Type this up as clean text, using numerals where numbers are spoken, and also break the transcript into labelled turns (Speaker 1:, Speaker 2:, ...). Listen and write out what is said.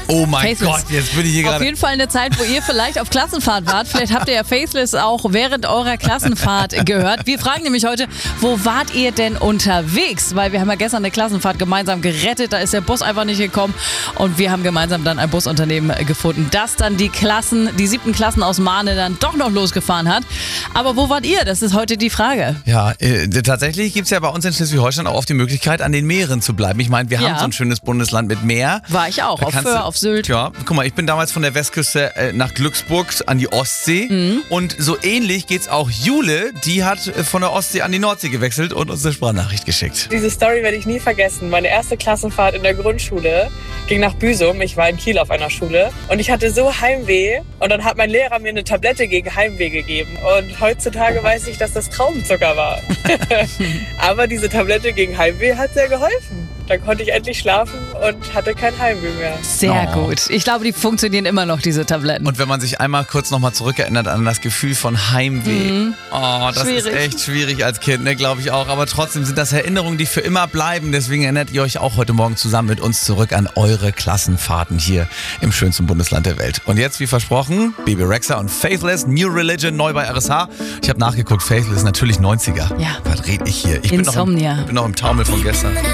Speaker 1: Oh mein
Speaker 2: Faceless.
Speaker 1: Gott, jetzt bin ich hier
Speaker 2: Auf
Speaker 1: gerade...
Speaker 2: jeden Fall eine Zeit, wo ihr vielleicht auf Klassenfahrt wart. Vielleicht habt ihr ja Faceless auch während eurer Klassenfahrt gehört. Wir fragen nämlich heute, wo wart ihr denn unterwegs? Weil wir haben ja gestern eine Klassenfahrt gemeinsam gerettet. Da ist der Bus einfach nicht gekommen. Und wir haben gemeinsam dann ein Busunternehmen gefunden, das dann die 7. Klassen aus Mahne dann doch noch losgefahren hat. Aber wo wart ihr? Das ist heute die Frage.
Speaker 1: Ja, tatsächlich gibt es ja bei uns in Schleswig-Holstein auch oft die Möglichkeit, an den Meeren zu bleiben. Ich meine, wir haben so ein schönes Bundesland mit Meer.
Speaker 2: War ich auch, auf Föhr, auf Sylt.
Speaker 1: Ja, guck mal, ich bin damals von der Westküste nach Glücksburg an die Ostsee. Und so ähnlich geht's auch Jule, die hat von der Ostsee an die Nordsee gewechselt und uns eine Sprachnachricht geschickt.
Speaker 3: Diese Story werde ich nie vergessen. Meine erste Klassenfahrt in der Grundschule ging nach Büsum. Ich war in Kiel auf einer Schule und ich hatte so Heimweh. Und dann hat mein Lehrer mir eine Tablette gegen Heimweh gegeben. Und heutzutage weiß ich, dass das Traubenzucker war. Aber diese Tablette gegen Heimweh hat sehr geholfen. Dann konnte ich endlich schlafen und hatte kein Heimweh mehr.
Speaker 2: Sehr gut. Ich glaube, die funktionieren immer noch, diese Tabletten.
Speaker 1: Und wenn man sich einmal kurz nochmal zurückerinnert an das Gefühl von Heimweh. Das ist echt schwierig als Kind, ne, glaube ich auch. Aber trotzdem sind das Erinnerungen, die für immer bleiben. Deswegen erinnert ihr euch auch heute Morgen zusammen mit uns zurück an eure Klassenfahrten hier im schönsten Bundesland der Welt. Und jetzt, wie versprochen, Bebe Rexha und Faithless, New Religion, neu bei RSH. Ich habe nachgeguckt, Faithless ist natürlich 90er.
Speaker 2: Ja.
Speaker 1: Was red ich hier? Ich
Speaker 2: Insomnia.
Speaker 1: bin noch im Taumel von gestern.